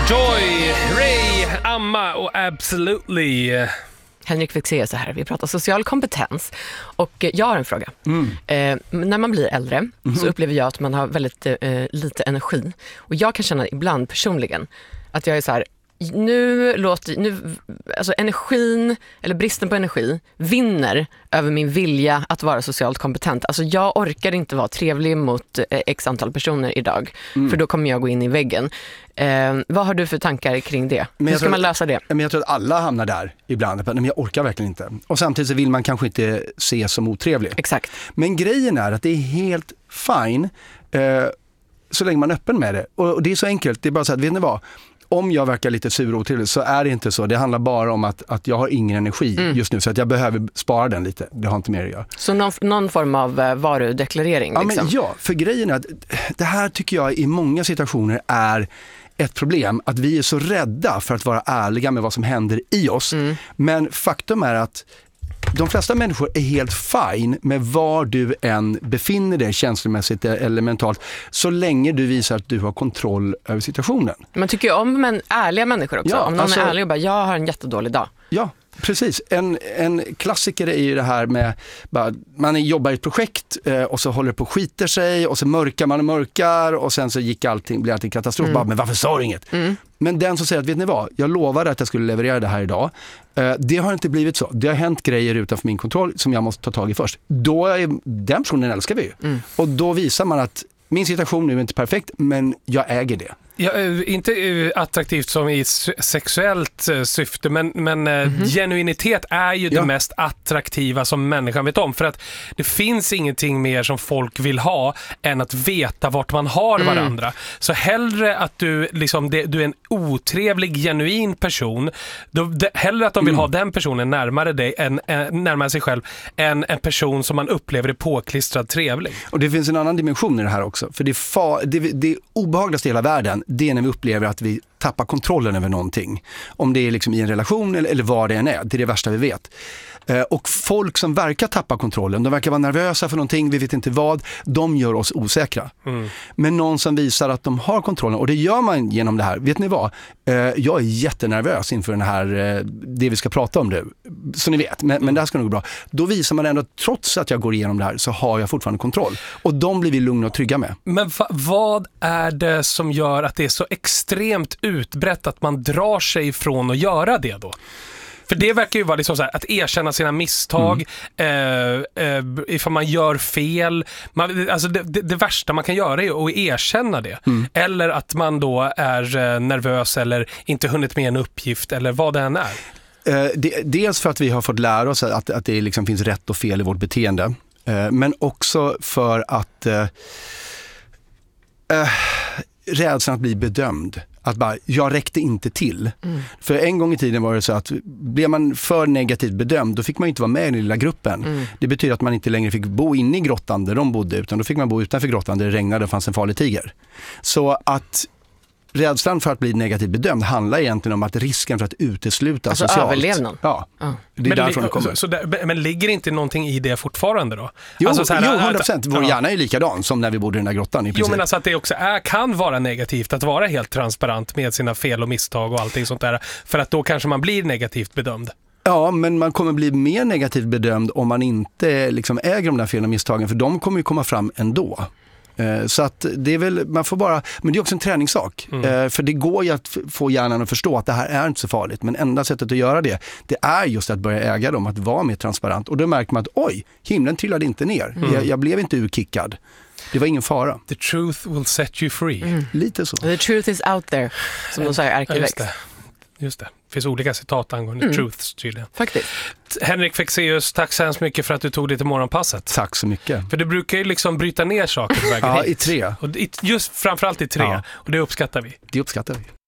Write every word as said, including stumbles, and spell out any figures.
Joy, Ray, Amma och Absolutely. Henrik Fexeus så här. Vi pratar social kompetens. Och jag har en fråga. Mm. Eh, när man blir äldre Mm-hmm. så upplever jag att man har väldigt eh, lite energi. Och jag kan känna ibland personligen att jag är så här, nu låter nu, alltså energin eller bristen på energi vinner över min vilja att vara socialt kompetent. Alltså jag orkar inte vara trevlig mot eh, x antal personer idag, Mm. för då kommer jag gå in i väggen. Eh, vad har du för tankar kring det? Men Hur jag ska tror- man lösa det? Men jag tror att alla hamnar där ibland. Men jag orkar verkligen inte. Och samtidigt så vill man kanske inte se som otrevlig. Exakt. Men grejen är att det är helt fine eh, så länge man är öppen med det. Och, och det är så enkelt. Det är bara så att, vet ni vad? Om jag verkar lite sur och otrevlig så är det inte så. Det handlar bara om att, att jag har ingen energi Mm. just nu. Så att jag behöver spara den lite. Det har inte mer att göra. Så någon, någon form av eh, varudeklarering Ja, liksom. men ja, för grejen är att det här tycker jag i många situationer är ett problem. Att vi är så rädda för att vara ärliga med vad som händer i oss. Mm. Men faktum är att de flesta människor är helt fine med var du än befinner dig känslomässigt eller mentalt, så länge du visar att du har kontroll över situationen. Man tycker ju om men ärliga människor också. Ja, om någon alltså- är ärlig och bara, jag har en jättedålig dag. Ja, precis. En, en klassiker är ju det här med bara, man jobbar i ett projekt eh, och så håller det på och skiter sig och så mörkar man och mörkar och sen så gick allting, blir allting katastrof. Mm. Bara, men varför sa du inget? Mm. Men den som säger att, vet ni vad, jag lovade att jag skulle leverera det här idag. Eh, det har inte blivit så. Det har hänt grejer utanför min kontroll som jag måste ta tag i först. Då är, den personen älskar vi ju. Mm. Och då visar man att min situation nu är inte perfekt, men jag äger det. Ja, eh, inte eh, attraktivt som i s- sexuellt eh, syfte, men, men eh, genuinitet är ju Ja. det mest attraktiva som människan vet om. För att det finns ingenting mer som folk vill ha än att veta vart man har Mm. varandra. Så hellre att du, liksom, det, du är en otrevlig, genuin person, då, det, hellre att de vill ha den personen närmare dig, än, äh, närmare sig själv, än en person som man upplever är påklistrad trevlig. Och det finns en annan dimension i det här också. För det, är fa- det, det obehagligaste i hela världen, det är när vi upplever att vi tappar kontrollen över någonting. Om det är liksom i en relation eller, eller vad det än är. Det är det värsta vi vet. Eh, och folk som verkar tappa kontrollen, de verkar vara nervösa för någonting, vi vet inte vad, de gör oss osäkra. Mm. Men någon som visar att de har kontrollen, och det gör man genom det här. Vet ni vad? Eh, jag är jättenervös inför den här, eh, det vi ska prata om nu. Så ni vet, men, men det här ska nog gå bra. Då visar man ändå att trots att jag går igenom det här så har jag fortfarande kontroll. Och de blir vi lugna och trygga med. Men va, vad är det som gör att det är så extremt utbrett att man drar sig ifrån att göra det då? För det verkar ju vara liksom så här, att erkänna sina misstag, mm. eh, eh, ifall man gör fel. Man, alltså det, det, det värsta man kan göra är att erkänna det. Mm. Eller att man då är eh, nervös eller inte hunnit med en uppgift eller vad det än är. Eh, det, dels för att vi har fått lära oss att, att det liksom finns rätt och fel i vårt beteende. Eh, men också för att eh, eh, rädslan att bli bedömd. Att bara, jag räckte inte till. Mm. För en gång i tiden var det så att blev man för negativt bedömd, då fick man inte vara med i den lilla gruppen. Mm. Det betyder att man inte längre fick bo inne i grottan där de bodde, utan då fick man bo utanför grottan där det regnade och fanns en farlig tiger. Så att rädslan för att bli negativt bedömd handlar egentligen om att risken för att utesluta alltså socialt. överlevnad. Ja, ah. det är men, därifrån det kommer. Så, så där, men ligger inte någonting i det fortfarande då? Jo, alltså så här, jo hundra procent. Vår ja. hjärna är likadan som när vi bodde i den där grottan i princip. Jo, men alltså att det också är, kan vara negativt att vara helt transparent med sina fel och misstag och allting sånt där. För att då kanske man blir negativt bedömd. Ja, men man kommer bli mer negativt bedömd om man inte liksom äger de där fel och misstagen, för de kommer ju komma fram ändå. Så att det är väl, man får bara, men det är också en träningssak. Mm. För det går ju att få hjärnan att förstå att det här är inte så farligt. Men enda sättet att göra det, det är just att börja äga dem, att vara mer transparent. Och då märker man att oj, himlen trillade inte ner. Mm. Jag, jag blev inte urkickad. Det var ingen fara. The truth will set you free. Mm. Lite så. The truth is out there, som de säger i Arkivex. Just det. Just det. Det finns olika citat angående Mm. truths tydligen. Faktiskt. Henrik Fexeus, tack så hemskt mycket för att du tog dig till morgonpasset. Tack så mycket. För du brukar ju liksom bryta ner saker på vägen Ja, hit. i tre. Och i, just framförallt i tre. Ja. Och det uppskattar vi. Det uppskattar vi.